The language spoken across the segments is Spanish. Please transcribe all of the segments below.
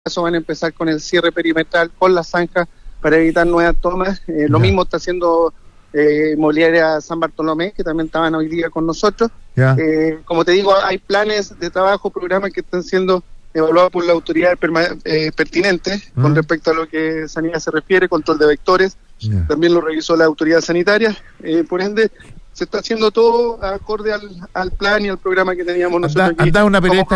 caso van a empezar con el cierre perimetral, con las zanjas para evitar nuevas tomas. Lo mismo está haciendo Inmobiliaria San Bartolomé, que también estaban hoy día con nosotros. Como te digo, hay planes de trabajo, programas que están siendo evaluados por la autoridad pertinente con respecto a lo que sanidad se refiere, control de vectores. También lo revisó la autoridad sanitaria. Por ende, se está haciendo todo acorde al plan y al programa que teníamos nosotros aquí. Andaba una periodista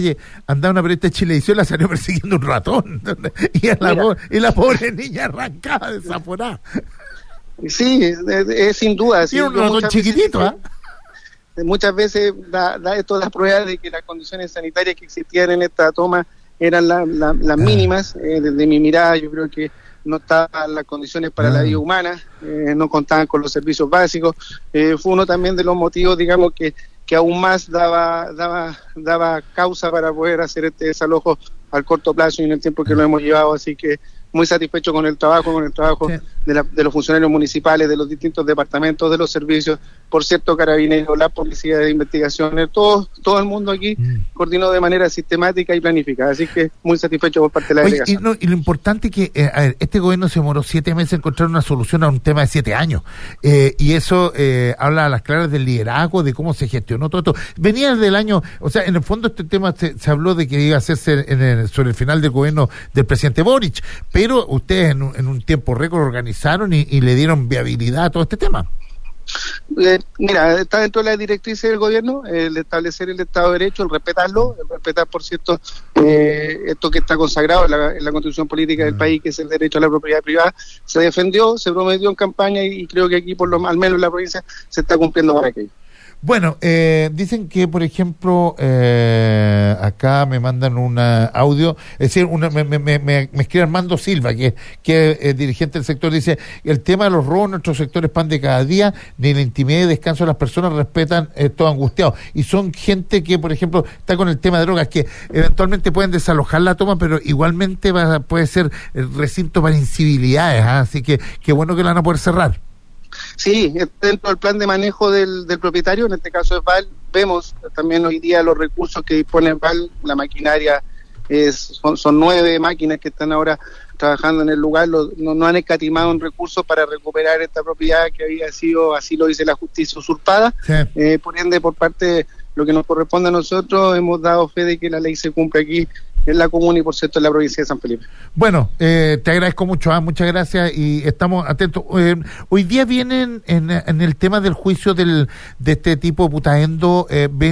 de Chilevisión, la salió persiguiendo un ratón y la pobre niña arrancada, desaforada. Sí, es sin duda. Y un ratón chiquitito, muchas veces da esto la prueba de que las condiciones sanitarias que existían en esta toma eran las mínimas. Desde mi mirada, yo creo que no estaban las condiciones para la vida humana, no contaban con los servicios básicos. Fue uno también de los motivos, digamos, que aún más daba causa para poder hacer este desalojo al corto plazo y en el tiempo que lo hemos llevado. Así que muy satisfecho con el trabajo de los funcionarios municipales, de los distintos departamentos, de los servicios, por cierto, Carabineros, la Policía de Investigaciones, todo el mundo aquí coordinó de manera sistemática y planificada, así que muy satisfecho por parte de la delegación. Y lo importante es que, este gobierno se demoró 7 meses en encontrar una solución a un tema de 7 años, y eso habla a las claras del liderazgo, de cómo se gestionó todo esto. Venía del año, o sea, en el fondo este tema se habló de que iba a hacerse sobre el final del gobierno del presidente Boric, pero ustedes en un tiempo récord organizaron y le dieron viabilidad a todo este tema. Mira, está dentro de las directrices del gobierno el establecer el Estado de Derecho, el respetarlo, el respetar, por cierto, esto que está consagrado en la Constitución Política del país, que es el derecho a la propiedad privada. Se defendió, se prometió en campaña y creo que aquí, al menos en la provincia, se está cumpliendo para aquello. Bueno, dicen que, por ejemplo, acá me mandan un audio, es decir, me escribe Armando Silva, que es dirigente del sector, dice: el tema de los robos en nuestro sector es pan de cada día, ni la intimidad y descanso de las personas respetan, todo angustiado. Y son gente que, por ejemplo, está con el tema de drogas, que eventualmente pueden desalojar la toma, pero igualmente puede ser el recinto para incivilidades, así que qué bueno que la van a poder cerrar. Sí, dentro del plan de manejo del propietario, en este caso es VAL. Vemos también hoy día los recursos que dispone VAL, la maquinaria, son 9 máquinas que están ahora trabajando en el lugar, no han escatimado en recursos para recuperar esta propiedad que había sido, así lo dice la justicia, usurpada. Sí. Por ende, por parte de lo que nos corresponde a nosotros, hemos dado fe de que la ley se cumple aquí en la comuna y, por cierto, en la provincia de San Felipe. Bueno, te agradezco mucho, muchas gracias y estamos atentos. Hoy día vienen en el tema del juicio de este tipo Putaendo,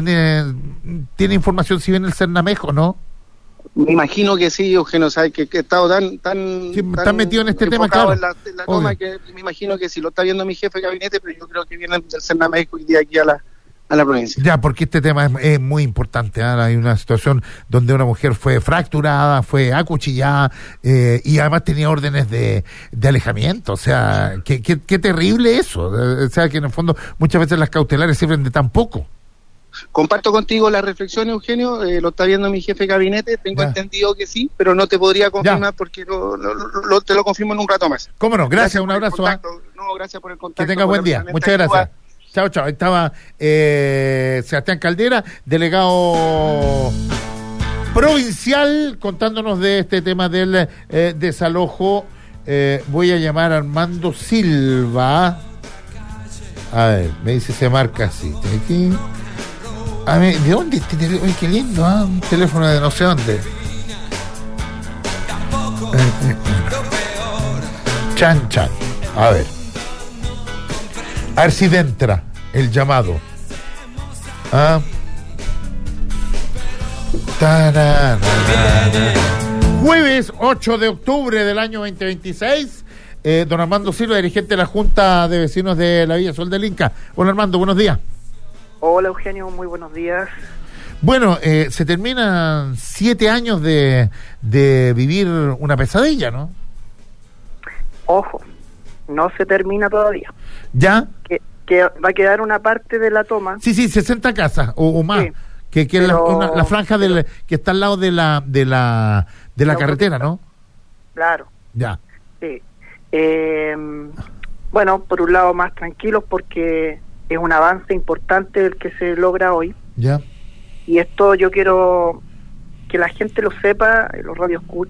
¿tiene información si viene el Cernamejo, no? Me imagino que sí, Eugenio, sabes que he estado tan metido en este tema, claro. En la toma, que me imagino que sí lo está viendo mi jefe de gabinete, pero yo creo que viene del Cernamejo hoy día aquí a la provincia. Ya, porque este tema es muy importante. Hay una situación donde una mujer fue fracturada, fue acuchillada, y además tenía órdenes de alejamiento. O sea, qué terrible eso. O sea, que en el fondo muchas veces las cautelares sirven de tan poco. Comparto contigo la reflexión, Eugenio, lo está viendo mi jefe de gabinete, tengo entendido que sí, pero no te podría confirmar porque te lo confirmo en un rato más. ¿Cómo no? Gracias, un abrazo. Gracias por el contacto. Que tenga buen día, muchas gracias. Chao. Ahí estaba Sebastián Caldera, delegado provincial, contándonos de este tema del desalojo. Voy a llamar a Armando Silva. A ver, me dice, se marca así. Aquí. A ver, ¿de dónde este teléfono? Uy, qué lindo, un teléfono de no sé dónde. Chan. A ver si entra el llamado. Jueves 8 de octubre del año 2026. Don Armando Silva, dirigente de la Junta de Vecinos de la Villa Sol del Inca. Hola, Armando, buenos días. Hola, Eugenio, muy buenos días. Bueno, se terminan 7 años de vivir una pesadilla, ¿no? Ojo, no se termina todavía. ¿Ya? Que va a quedar una parte de la toma. Sí, 60 casas o más. Sí, que pero... la franja que está al lado de la carretera, ¿no? Claro. Ya. Sí. Bueno, por un lado más tranquilos porque es un avance importante el que se logra hoy. Ya. Y esto yo quiero que la gente lo sepa, los